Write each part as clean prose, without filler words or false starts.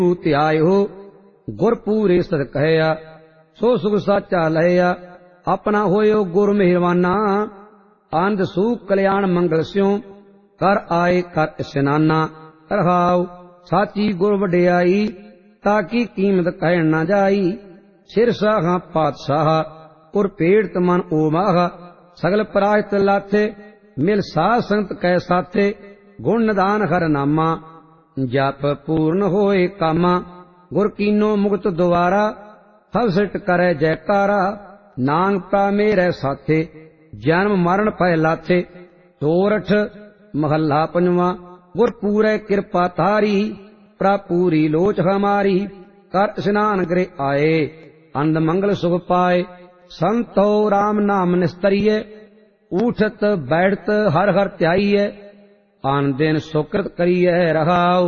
ਧਿਆਇਓ ਗੁਰ ਪੂਰੇ ਸਤ ਕਹਿਆ, ਸੋ ਸੁਖ ਸਾਚਾ ਲਹਿਆ। ਆਪਣਾ ਹੋਇਓ ਗੁਰ ਮਿਹਰਵਾਨਾ, ਆਨੰਦ ਸੂਖ ਕਲਿਆਣ ਮੰਗਲ ਸਿਉ। ਕਰ ਆਏ ਕਰ ਇਸ਼ਨਾਨਾ, ਰਹਾਉ ਸਾਚੀ ਗੁਰ ਵਡਿਆਈ। ਤਾਕੀ ਕੀਮਤ ਕਹਿਣ ਨਾ ਜਾਈ, ਸਿਰ ਸਾਹਾਂ ਪਾਤਸ਼ਾਹ ਉਰ ਭੇੜਤ ਮਨ ਓ ਮਾਹ। ਸਗਲ ਪਰਾਜਤ ਲਾਥੇ, ਮਿਲ ਸਾਧ ਸੰਗਤ ਕੈ ਸਾਥੇ। ਗੁਣ ਨਿਦਾਨ ਹਰ ਨਾਮਾ, ਜਪ ਪੂਰਨ ਹੋਏ ਕਾਮਾ। ਗੁਰ ਕੀਨੋ ਮੁਕਤ ਦੁਆਰਾ, ਸਭ ਸਿਟ ਕਰੈ ਜੈਕਾਰਾ। ਨਾਨਕ ਪਾ ਮੇਰੇ ਸਾਥੇ, ਜਨਮ ਮਰਨ ਭੈ ਲਾਥੇ। ਸੋਰਠ ਮਹੱਲਾ ਪੰਜਵਾਂ। ਗੁਰ ਪੂਰੈ ਕਿਰਪਾ ਤਾਰੀ, ਪ੍ਰਭ ਪੂਰੀ ਲੋਚ ਹਮਾਰੀ। ਕਰ ਇਸ਼ਨਾਨ ਗ੍ਰਹਿ ਆਏ, ਅੰਧ ਮੰਗਲ ਸੁਖ ਪਾਏ। ਸੰਤੋ ਰਾਮ ਨਾਮ ਨਿਸਤਰੀਏ, ਊਠਤ ਬੈਠਤ ਹਰ ਹਰ ਧਿਆਈਐ। ਆਨ ਦਿਨ ਸੁਕ੍ਰਿਤ ਕਰੀਐ ਰਹਾਉ।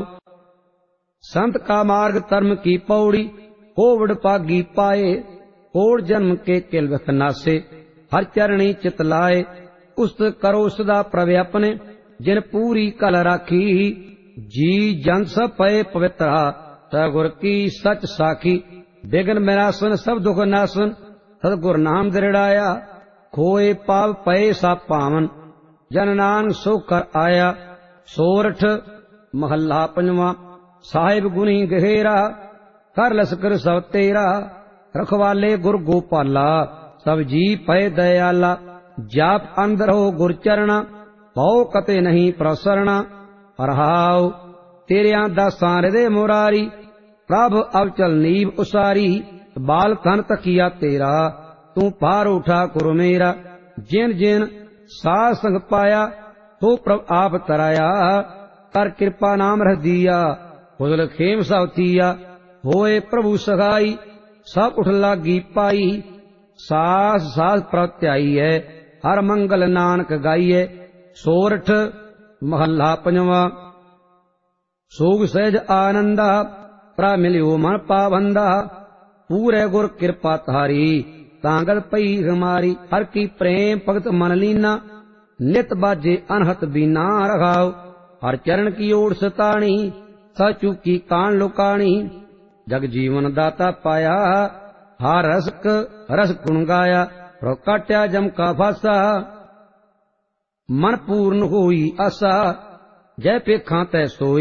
ਸੰਤ ਕਾ ਮਾਰਗ ਧਰਮ ਕੀ ਪੌੜੀ, ਕੋਵਿਡ ਪਾਗੀ ਪਾਏ। ਕੋੜ ਜਨਮ ਕੇ ਕਿਲ ਵਿਖ ਨਾਸੇ, ਹਰ ਚਰਣੀ ਚਿਤ ਲਾਏ। ਉਸਤ ਕਰੋ ਸਦਾ ਪ੍ਰਭ ਆਪਣੇ, ਜਿਨ ਪੂਰੀ ਕਲ ਰਾਖੀ। ਜੀ ਜਨ ਸਭ ਪਏ ਪਵਿੱਤਰਾ, ਤਾ ਗੁਰ ਕੀ ਸਚ ਸਾਖੀ। ਬਿਗਨ ਵਿਨਾਸਨ ਸਭ ਦੁਖ ਨਾਸਨ, ਸਤਿਗੁਰ ਨਾਮ ਦ੍ਰਿੜਾਇਆ। ਖੋਏ ਪਾਪ ਪਏ ਸਭ ਪਾਵਨ, ਜਨ ਨਾਨਕ ਸੋ ਕਰ ਆਇਆ। ਸੋਰਠ ਮਹੱਲਾ ਪੰਜਵਾਂ। ਸਾਹਿਬ ਗੁਣੀ ਗਹਿਰਾ, ਕਰ ਲਸਕਰ ਸਭ ਤੇਰਾ। ਰਖਵਾਲੇ ਗੁਰ ਗੋਪਾਲਾ, ਸਭ ਜੀ ਪਏ ਦਇਆਲਾ। ਜਾਪ ਅੰਦਰ ਹੋ ਗੁਰ ਚਰਣਾ, ਭਉ ਕਤੇ ਨਹੀਂ ਪ੍ਰਸਰਣਾ। ਰਹਾਉ ਤੇਰਿਆਂ ਦਾਸਾਂ ਹਿਰਦੇ ਮੁਰਾਰੀ, ਪ੍ਰਭ ਅਵਚਲ ਨੀਵ ਉਸਾਰੀ। ਬਾਲ ਧਨ ਤਕੀਆ ਤੇਰਾ, ਤੂੰ ਪਾਰ ਉਠਾ ਗੁਰ ਮੇਰਾ। ਜਿਨ ਜਿਨ ਸਾਧ ਸੰਗ ਪਾਇਆ, ਸੋ ਪ੍ਰਭ ਆਪ ਤਰਾਇਆ। ਕਰ ਕਿਰਪਾ ਨਾਮ ਰਖਦੀਆ, ਫੁਜ਼ਲ ਖੇਮ ਸਭ ਥੀਆ। ਹੋਏ ਪ੍ਰਭੂ ਸਹਾਈ, ਸਭ ਉਠ ਲਾਗੀ ਪਾਈ। ਸਾਸ ਸਾਸ ਪ੍ਰਭ ਧਿਆਈਐ, ਹਰ ਮੰਗਲ ਨਾਨਕ ਗਾਈਐ। ਸੋਰਠ ਮਹੱਲਾ ਪੰਜਵਾਂ। ਸੋਗ ਸਹਿਜ ਆਨੰਦਾ, ਪ੍ਰਭ ਮਿਲਿਓ ਮਨ ਪਾਵੰਦਾ। ਪੂਰੇ ਗੁਰ ਕਿਰਪਾ ਤਾਰੀ, ਤਾਂਗਲ ਪਈ ਹਮਾਰੀ। ਹਰ ਕੀ ਪ੍ਰੇਮ ਭਗਤ ਮਨ ਲੀਨਾ, ਨਿਤ ਬਾਜੇ ਅਨਹਤ ਬੀਨਾ। ਰਹਾਉ ਹਰ ਚਰਨ ਕੀ ਓੜ ਸਤਾਣੀ, ਸਚੂ ਕੀ ਕਾਣ ਲੁਕਾਣੀ। ਜਗ ਜੀਵਨ ਦਾਤਾ ਪਾਇਆ, ਹਰ ਰਸਕ ਰਸ ਗੁਣ ਗਾਇਆ। ਰੋ ਕਾਟਿਆ ਜਮ ਕਾ ਫਾਸਾ, ਮਨ ਪੂਰਨ ਹੋਈ ਆਸਾ। ਜੈ ਪੇਖਾਂ ਤੈ ਸੋਈ,